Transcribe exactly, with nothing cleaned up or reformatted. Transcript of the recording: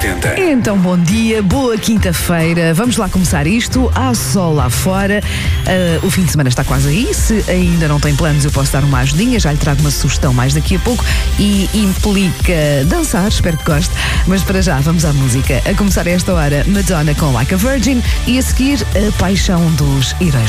Então, bom dia, boa quinta-feira. Vamos lá começar isto. Há sol lá fora. Uh, o fim de semana está quase aí. Se ainda não tem planos, eu posso dar uma ajudinha. Já lhe trago uma sugestão mais daqui a pouco. E implica dançar, espero que goste. Mas para já, vamos à música. A começar a esta hora, Madonna com Like a Virgin. E a seguir, a paixão dos heróis.